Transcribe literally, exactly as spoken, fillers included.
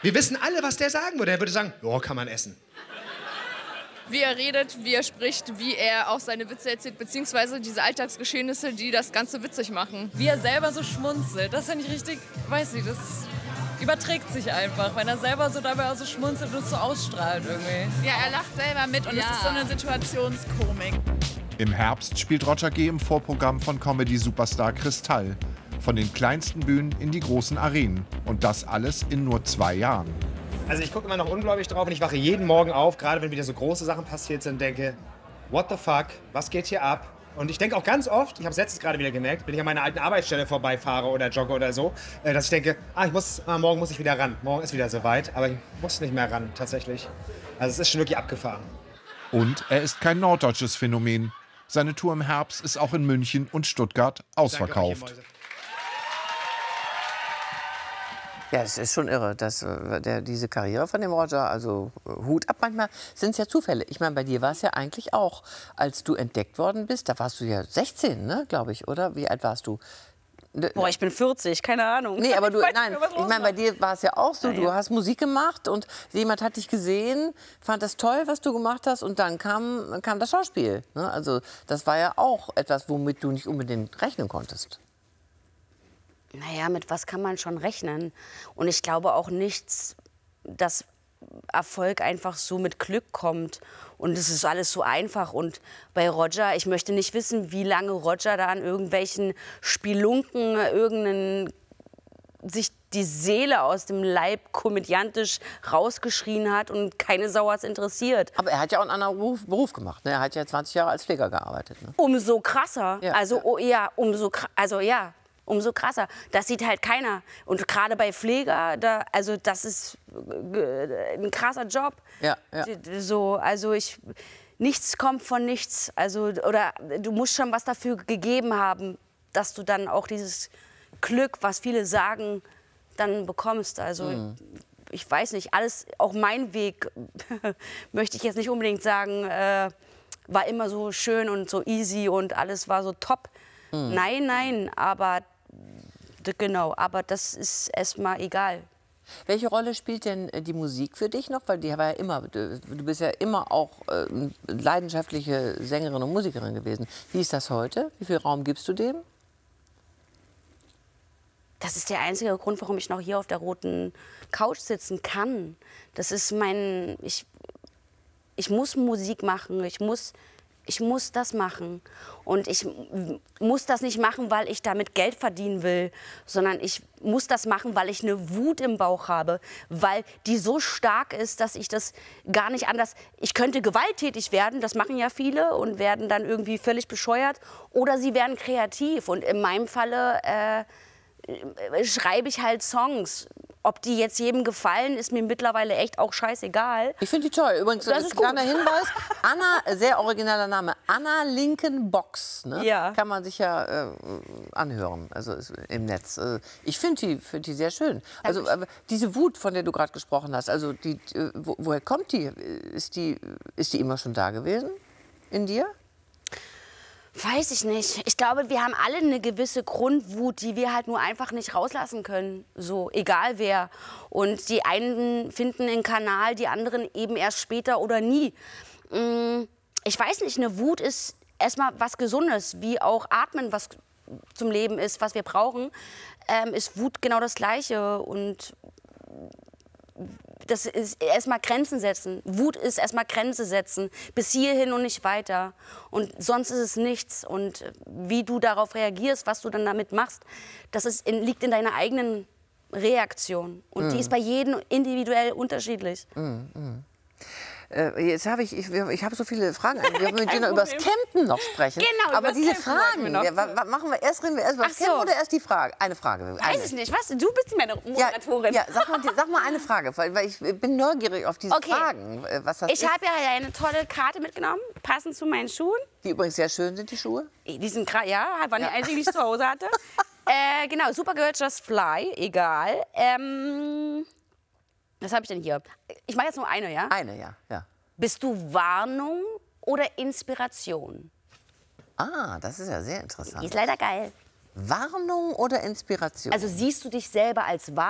Wir wissen alle, was der sagen würde. Er würde sagen, oh, kann man essen. Wie er redet, wie er spricht, wie er auch seine Witze erzählt, beziehungsweise diese Alltagsgeschehnisse, die das Ganze witzig machen. Wie er selber so schmunzelt, das finde ich richtig, weiß nicht, das überträgt sich einfach, wenn er selber so dabei auch so schmunzelt und so ausstrahlt irgendwie. Ja, er lacht selber mit und Ja. es ist so eine Situationskomik. Im Herbst spielt Roger G. im Vorprogramm von Comedy-Superstar Kristall. Von den kleinsten Bühnen in die großen Arenen. Und das alles in nur zwei Jahren. Also ich gucke immer noch ungläubig drauf und ich wache jeden Morgen auf, gerade wenn wieder so große Sachen passiert sind, denke, what the fuck, was geht hier ab? Und ich denke auch ganz oft, ich habe es letztens gerade wieder gemerkt, wenn ich an meiner alten Arbeitsstelle vorbeifahre oder jogge oder so, äh, dass ich denke, ah, ich muss, ah, morgen muss ich wieder ran, morgen ist wieder soweit, aber ich muss nicht mehr ran, tatsächlich. Also es ist schon wirklich abgefahren. Und er ist kein norddeutsches Phänomen. Seine Tour im Herbst ist auch in München und Stuttgart ausverkauft. Danke euch, ihr Mäuse. Ja, es ist schon irre, dass äh, der, diese Karriere von dem Roger, also äh, Hut ab, manchmal sind es ja Zufälle. Ich meine, bei dir war es ja eigentlich auch, als du entdeckt worden bist, da warst du ja sechzehn, ne, glaube ich, oder? Wie alt warst du? Boah, ich bin vierzig, keine Ahnung. Nee, aber du, ich weiß nein, nicht mehr, was ich los meine, bei war. dir war es ja auch so, Ja, du ja. hast Musik gemacht und jemand hat dich gesehen, fand das toll, was du gemacht hast und dann kam, kam das Schauspiel. Ne? Also das war ja auch etwas, womit du nicht unbedingt rechnen konntest. Naja, mit was kann man schon rechnen? Und ich glaube auch nichts, dass Erfolg einfach so mit Glück kommt. Und es ist alles so einfach. Und bei Roger, ich möchte nicht wissen, wie lange Roger da an irgendwelchen Spielunken irgendeinen sich die Seele aus dem Leib komödiantisch rausgeschrien hat und keine Sau hat's interessiert. Aber er hat ja auch einen anderen Beruf, Beruf gemacht. Ne? Er hat ja zwanzig Jahre als Pfleger gearbeitet. Ne? Umso krasser. Ja, also ja. Oh, ja, umso kra- also ja, umso krasser. Das sieht halt keiner. Und gerade bei Pfleger, da, also das ist äh, ein krasser Job. Ja, ja. So, also ich, nichts kommt von nichts. Also oder du musst schon was dafür gegeben haben, dass du dann auch dieses Glück, was viele sagen, dann bekommst. Also Mhm. ich weiß nicht, alles, auch mein Weg, möchte ich jetzt nicht unbedingt sagen, äh, war immer so schön und so easy und alles war so top. Mhm. Nein, nein, aber d- genau, aber das ist erstmal egal. Welche Rolle spielt denn äh, die Musik für dich noch? Weil die war ja immer, du du bist ja immer auch äh, leidenschaftliche Sängerin und Musikerin gewesen. Wie ist das heute? Wie viel Raum gibst du dem? Das ist der einzige Grund, warum ich noch hier auf der roten Couch sitzen kann. Das ist mein, ich, ich muss Musik machen, ich muss, ich muss das machen. Und ich m- muss das nicht machen, weil ich damit Geld verdienen will, sondern ich muss das machen, weil ich eine Wut im Bauch habe, weil die so stark ist, dass ich das gar nicht anders, ich könnte gewalttätig werden, das machen ja viele und werden dann irgendwie völlig bescheuert, oder sie werden kreativ. Und in meinem Falle äh, schreibe ich halt Songs. Ob die jetzt jedem gefallen, ist mir mittlerweile echt auch scheißegal. Ich finde die toll. Übrigens, Das ein ist kleiner gut. Hinweis. Anna, sehr origineller Name. Anna Linken Box. Ne? Ja. Kann man sich ja äh, anhören, also ist im Netz. Äh, Ich finde die, find die sehr schön. Also aber diese Wut, von der du gerade gesprochen hast, also die, äh, wo, woher kommt die? Ist, die? ist die immer schon da gewesen in dir? Weiß ich nicht. Ich glaube, wir haben alle eine gewisse Grundwut, die wir halt nur einfach nicht rauslassen können. So, egal wer. Und die einen finden einen Kanal, die anderen eben erst später oder nie. Mm, Ich weiß nicht, eine Wut ist erstmal was Gesundes, wie auch Atmen, was zum Leben ist, was wir brauchen, ähm, ist Wut genau das Gleiche. Und das ist erstmal Grenzen setzen. Wut ist erstmal Grenze setzen. Bis hierhin und nicht weiter. Und sonst ist es nichts. Und wie du darauf reagierst, was du dann damit machst, das ist in, liegt in deiner eigenen Reaktion. Und die ist bei jedem individuell unterschiedlich. Äh, jetzt habe ich, ich, ich habe so viele Fragen. Wir wollen mit dir noch über das Problem. Campen noch sprechen. Genau, aber übers diese Campen wollten wir Fragen, noch. ja, wa- wa- machen wir erst reden wir erst über das Ach so. Campen oder erst die Frage? Eine Frage. Weiß eine. ich nicht. Was? Du bist meine Ja, Moderatorin. ja sag, mal, sag mal eine Frage, weil, weil ich bin neugierig auf diese Okay. Fragen. äh, Was das Ich ist. habe ja eine tolle Karte mitgenommen, passend zu meinen Schuhen. Die übrigens sehr schön sind, die Schuhe. Die sind gra- ja, waren die einzigen, die ich zu Hause hatte. äh, genau, Supergirl Just Fly, egal. Ähm, was habe ich denn hier? Ich mache jetzt nur eine, ja? Eine, ja. ja. Bist du Warnung oder Inspiration? Ah, das ist ja sehr Die interessant. ist leider geil. Warnung oder Inspiration? Also siehst du dich selber als Warnung?